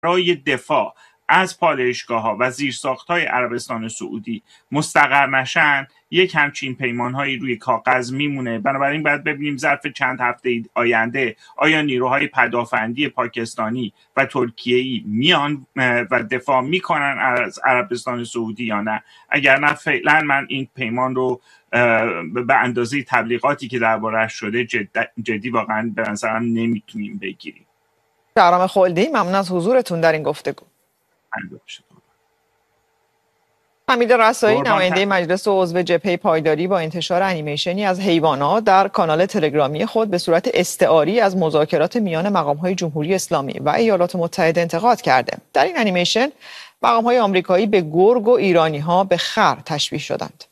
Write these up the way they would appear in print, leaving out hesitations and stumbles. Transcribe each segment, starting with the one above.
برای دفاع از پالایشگاه‌ها و زیرساخت‌های عربستان سعودی مستقر نشن، یک همچین پیمان‌هایی روی کاغذ میمونه. بنابراین باید ببینیم ظرف چند هفته آینده آیا نیروهای پدافندی پاکستانی و ترکیه‌ای میان و دفاع میکنن از عربستان سعودی یا نه. اگر نه فعلا من این پیمان رو به اندازه تبلیغاتی که درباره‌اش شده جدی واقعا به نظرم نمیتونیم بگیریم. شهرام خلدی، ممنون از حضورتون در این گفتگو. حمید رسایی، نماینده مجلس و عضو جبهه پایداری، با انتشار انیمیشنی از حیوانات در کانال تلگرامی خود به صورت استعاری از مذاکرات میان مقام‌های جمهوری اسلامی و ایالات متحده انتقاد کرده. در این انیمیشن مقام‌های آمریکایی به گرگ و ایرانی‌ها به خر تشبیه شدند.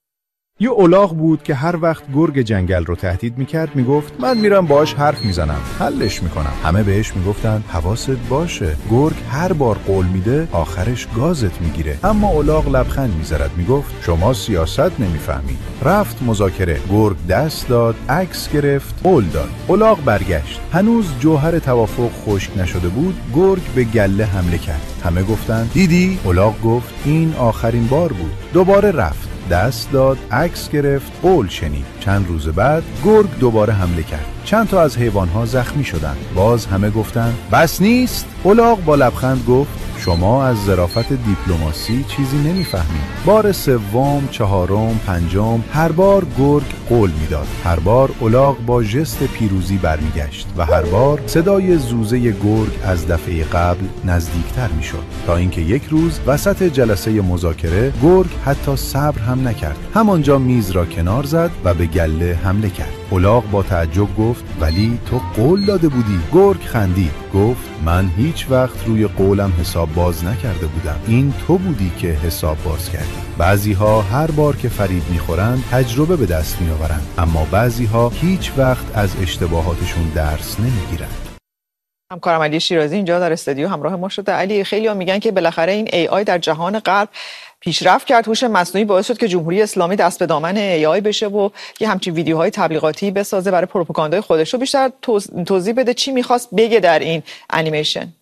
یه الاغ بود که هر وقت گرگ جنگل رو تهدید میکرد میگفت من میرم باهاش حرف میزنم، حلش میکنم. همه بهش میگفتن حواست باشه، گرگ هر بار قول میده آخرش گازت میگیره. اما الاغ لبخند میزد میگفت شما سیاست نمیفهمید. رفت مذاکره، گرگ دست داد، عکس گرفت، قول داد. الاغ برگشت، هنوز جوهر توافق خشک نشده بود. گرگ به گله حمله کرد. همه گفتن دیدی؟ الاغ گفت این آخرین بار بود. دوباره رفت، دست داد، عکس گرفت، قول شنید. چند روز بعد گرگ دوباره حمله کرد. چند تا از حیوانها زخمی شدند. باز همه گفتن بس نیست. الاغ با لبخند گفت شما از ظرافت دیپلماسی چیزی نمیفهمید. بار سوم، چهارم، پنجم هر بار گرگ قول میداد. هر بار الاغ با ژست پیروزی برمیگشت و هر بار صدای زوزه گرگ از دفعه قبل نزدیکتر میشد، تا اینکه یک روز وسط جلسه مذاکره گرگ حتی صبر هم نکرد. همانجا میز را کنار زد و به گله حمله کرد. الاغ با تعجب گفت ولی تو قول داده بودی. گرگ خندید، گفت من هیچ وقت روی قولم حساب باز نکرده بودم. این تو بودی که حساب باز کردی. بعضی‌ها هر بار که فریب می‌خورند تجربه به دست می‌آورند، اما بعضی‌ها هیچ وقت از اشتباهاتشون درس نمی‌گیرند. همکارم علی شیرازی اینجا در استودیو همراه ما شده. علی، خیلی‌ها میگن که بالاخره این AI در جهان غرب پیشرفت کرد، هوش مصنوعی باعث شد که جمهوری اسلامی دست به دامن AI بشه و یه همچین ویدیوهای تبلیغاتی بسازه برای پروپاگاندای خودش. رو بیشتر توضیح بده چی می‌خواست بگه در این انیمیشن.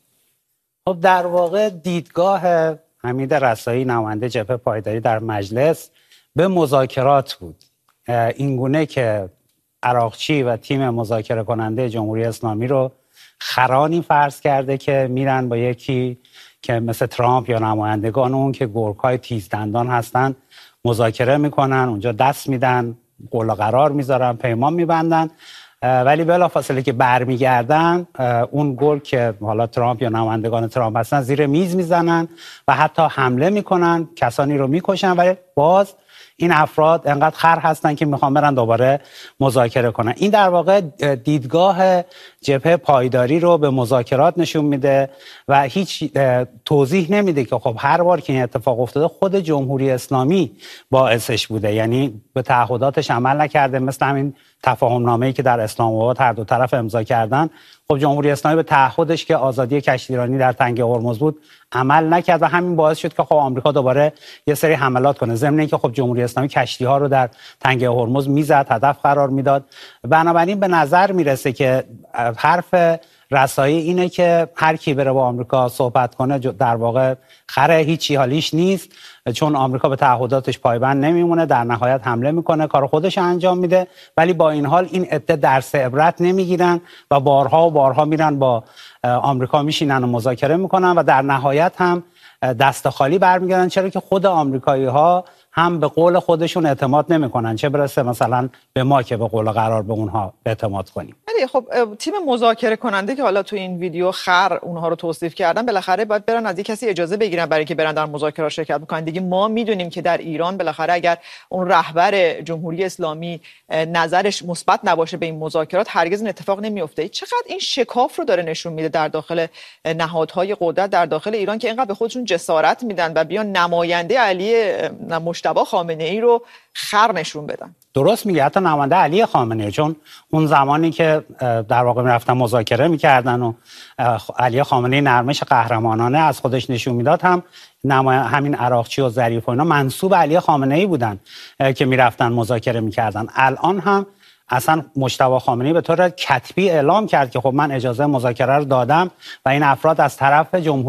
خب در واقع دیدگاه حمید رسایی، نماینده جبهه پایداری در مجلس، به مذاکرات بود. اینگونه که عراقچی و تیم مذاکره کننده جمهوری اسلامی رو خرانی فرض کرده که میرن با یکی که مثل ترامپ یا نمایندگان اون که گرگ‌های تیزدندان هستن مذاکره میکنن، اونجا دست میدن، قول و قرار میذارن، پیمان میبندن، ولی بلافاصله که برمیگردن اون گرگ که حالا ترامپ یا نمایندگان ترامپ هستن زیر میز میزنن و حتی حمله میکنن، کسانی رو میکشن، ولی باز این افراد انقدر خر هستن که میخوان برن دوباره مذاکره کنن. این در واقع دیدگاه جبهه پایداری رو به مذاکرات نشون میده و هیچ توضیح نمیده که خب هر بار که این اتفاق افتاده خود جمهوری اسلامی باعثش بوده، یعنی به تعهداتش عمل نکرده. مثل همین تفاهم نامه‌ای که در اسلام آباد هر دو طرف امضا کردن، خب جمهوری اسلامی به تعهدش که آزادی کشتیرانی در تنگه هرمز بود عمل نکرد و همین باعث شد که خب آمریکا دوباره یه سری حملات کنه، ضمن اینکه خب جمهوری اسلامی کشتی‌ها رو در تنگه هرمز میزد، هدف قرار میداد. بنابراین به نظر میرسه که حرف رسایی اینه که هر کی بره با آمریکا صحبت کنه در واقع خره، هیچی حالیش نیست، چون آمریکا به تعهداتش پایبند نمیمونه، در نهایت حمله میکنه، کار خودش انجام میده. ولی با این حال این عده درس عبرت نمیگیرن و بارها و بارها میرن با آمریکا میشینن و مذاکره میکنن و در نهایت هم دست خالی برمیگردن، چرا که خود آمریکایی‌ها هم به قول خودشون اعتماد نمیکنن، چه برسه مثلا به ما که به قول قرار به اونها اعتماد کنیم. ولی خب تیم مذاکره کننده که حالا تو این ویدیو خر اونها رو توصیف کردن، بالاخره باید برن از یک کسی اجازه بگیرن برای اینکه برن در مذاکره شرکت بکنن دیگه. ما میدونیم که در ایران بالاخره اگر اون رهبر جمهوری اسلامی نظرش مثبت نباشه به این مذاکرات هرگز این اتفاق نمیفته. چقدر این شکاف رو داره نشون میده در داخل نهادهای قدرت در داخل ایران که اینقدر به خودشون جسارت میدن و بیان نماینده علی مجتبی خامنه‌ای رو خر نشون بدن. درست میگه، حتی نماینده علی خامنه‌ای، چون اون زمانی که در واقع میرفتن مذاکره میکردن و علی خامنه‌ای نرمش قهرمانانه از خودش نشون میداد، هم همین عراقچی و ظریف و اینا منسوب علی خامنه‌ای بودن که میرفتن مذاکره میکردن. الان هم اصلا مجتبی خامنه‌ای به طور کتبی اعلام کرد که خب من اجازه مذاکره رو دادم و این افراد از طرف جمهوری